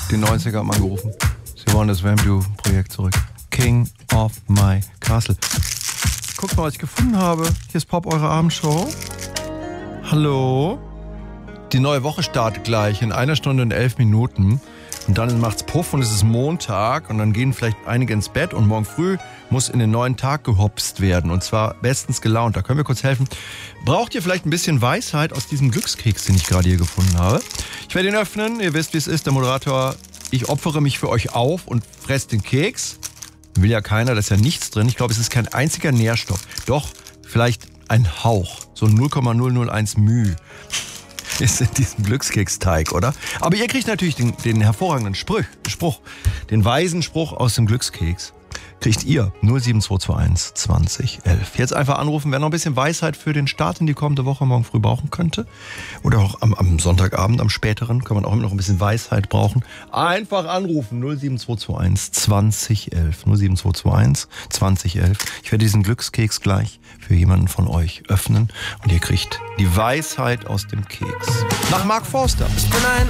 den 90ern angerufen. Sie wollen das Vamdu-Projekt zurück. King of my Castle. Guckt mal, was ich gefunden habe. Hier ist Pop, eure Abendshow. Hallo? Die neue Woche startet gleich in 1 Stunde und 11 Minuten. Und dann macht's Puff und es ist Montag und dann gehen vielleicht einige ins Bett und morgen früh muss in den neuen Tag gehopst werden und zwar bestens gelaunt. Da können wir kurz helfen. Braucht ihr vielleicht ein bisschen Weisheit aus diesem Glückskeks, den ich gerade hier gefunden habe? Ich werde ihn öffnen. Ihr wisst, wie es ist. Der Moderator, ich opfere mich für euch auf und fresse den Keks. Will ja keiner, da ist ja nichts drin. Ich glaube, es ist kein einziger Nährstoff. Doch, vielleicht ein Hauch. So 0,001 μ. Ist in diesem Glückskeksteig, oder? Aber ihr kriegt natürlich den hervorragenden Spruch, den weisen Spruch aus dem Glückskeks. Kriegt ihr 07221 2011. Jetzt einfach anrufen, wer noch ein bisschen Weisheit für den Start in die kommende Woche morgen früh brauchen könnte. Oder auch am Sonntagabend, am späteren, kann man auch immer noch ein bisschen Weisheit brauchen. Einfach anrufen, 07221 2011. 07221 2011. Ich werde diesen Glückskeks gleich für jemanden von euch öffnen und ihr kriegt die Weisheit aus dem Keks. Nach Mark Forster. Ich bin ein